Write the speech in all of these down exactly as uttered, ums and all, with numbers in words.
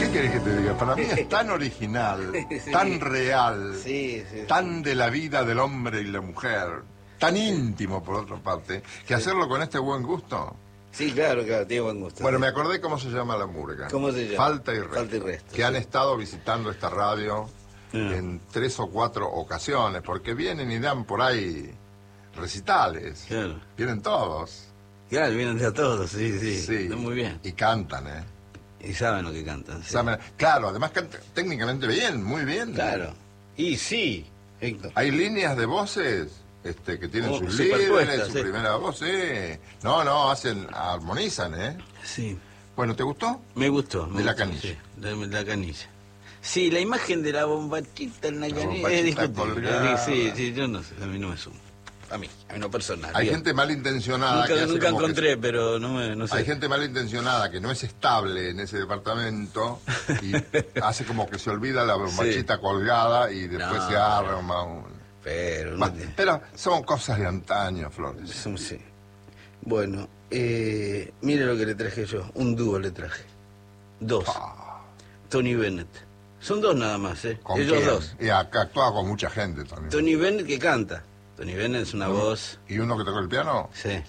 ¿Qué querés que te diga? Para mí es tan original, Sí. tan real, Sí, sí, tan de la vida del hombre y la mujer, tan íntimo por otra parte, que hacerlo con este buen gusto. Sí, claro, claro, tiene buen gusto. Bueno, sí. me acordé cómo se llama la murga. ¿Cómo se llama? Falta y Resto. Falta y Resto, Que han sí. estado visitando esta radio Ah. en tres o cuatro ocasiones, porque vienen y dan por ahí recitales. Claro. Vienen todos. Claro, vienen de a todos, sí, sí. Sí. Está muy bien. Y cantan, ¿eh? Y saben lo que cantan. Sí. Saben- Claro, además cantan técnicamente bien, muy bien. Claro. Y sí, Héctor. Hay líneas de voces este, que tienen Oh, sus superpuestas, líderes, su sí. primera voz, sí. No, no, hacen, armonizan, ¿eh? Sí. Bueno, ¿te gustó? Me gustó. Me De la gustó, canilla. Sí, de, de la canilla. Sí, la imagen de la bombachita en la, La canilla bombachita es discutible. colgada. Sí, sí, yo no sé, a mí no me suma. A mí, a mí no personal. Hay digo. gente malintencionada Nunca, que hace nunca como que- encontré, pero no, me, no sé. Hay gente malintencionada que no es estable en ese departamento y hace como que se olvida la bombachita Sí. colgada y después No, se arma un... Pero, no Bah, te- pero son cosas de antaño, Flores. Son- sí. Bueno, eh, mire lo que le traje yo. Un dúo le traje. Dos. Ah, Tony Bennett. Son dos nada más, ¿eh? ¿con Ellos quién? dos. Y acá actúa con mucha gente también. Tony Bennett que canta. Tony Bennett es una voz... ¿Y uno que toca el piano? Sí,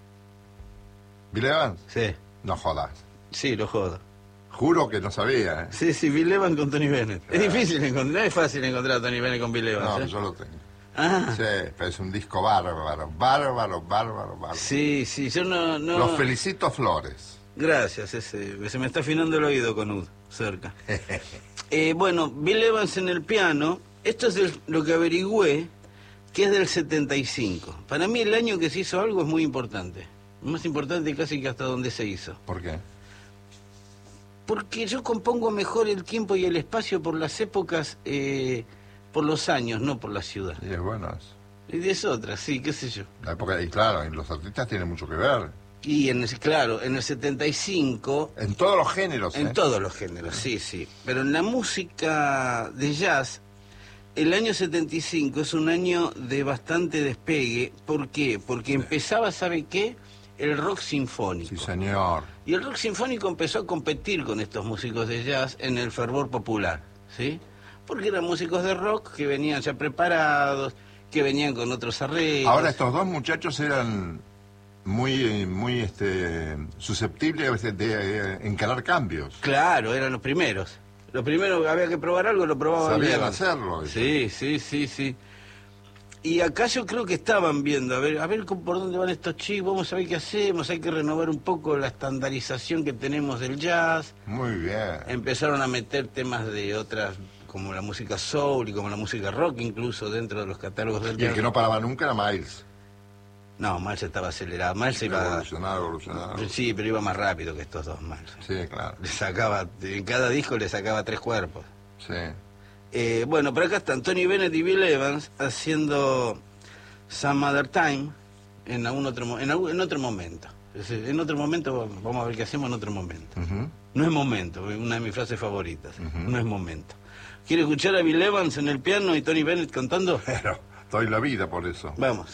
¿Bill Evans? sí. No jodas. Sí, lo jodo. Juro que no sabía, ¿eh? Sí, sí, Bill Evans con Tony Bennett. Es difícil encontrar, no es fácil encontrar a Tony Bennett con Bill Evans. No, ¿eh? yo lo tengo. Ah, Sí, pero es un disco bárbaro, bárbaro, bárbaro, bárbaro. sí, sí, yo no... no... Los felicito, Flores. Gracias, ese, se me está afinando el oído con Ud, cerca. Eh, bueno, Bill Evans en el piano, esto es del- lo que averigüé, que es del setenta y cinco. Para mí el año que se hizo algo es muy importante. Más importante casi que hasta donde se hizo. ¿Por qué? Porque yo compongo mejor el tiempo y el espacio por las épocas, eh, por los años, no por la ciudad. Y es bueno eso. Y es otra, sí, qué sé yo. La época, y claro, y los artistas tienen mucho que ver. Y en el, claro, en el setenta y cinco... En todos los géneros, En ¿eh? todos los géneros, sí, sí. Pero en la música de jazz, el año setenta y cinco es un año de bastante despegue. ¿Por qué? Porque empezaba, ¿sabe qué? El rock sinfónico. Sí, señor. Y el rock sinfónico empezó a competir con estos músicos de jazz en el fervor popular, ¿sí? Porque eran músicos de rock que venían ya preparados, que venían con otros arreglos. Ahora estos dos muchachos eran muy, muy este, susceptibles de, de encarar cambios. Claro, eran los primeros. Los primeros que había que probar algo, lo probaban Sabían bien. hacerlo. eso. Sí, sí, sí, sí. Y acá yo creo que estaban viendo, a ver, a ver cómo- por dónde van estos chicos, vamos a ver qué hacemos, hay que renovar un poco la estandarización que tenemos del jazz. Muy bien. Empezaron a meter temas de otras, como la música soul y como la música rock incluso dentro de los catálogos del Y el jazz. que no paraba nunca era Miles. No, Miles estaba acelerado, Miles iba... Evolucionado, evolucionado. Sí, pero iba más rápido que estos dos Miles. Sí, claro. Le sacaba, en cada disco le sacaba tres cuerpos. Sí. Eh, bueno, pero acá están Tony Bennett y Bill Evans haciendo Some Other Time en algún otro mo- en, algún- en otro momento. Es decir, en otro momento vamos a ver qué hacemos en otro momento. Ujú. No es momento, una de mis frases favoritas. Ujú. No es momento. ¿Quiere escuchar a Bill Evans en el piano y Tony Bennett cantando? Pero doy la vida por eso. Vamos.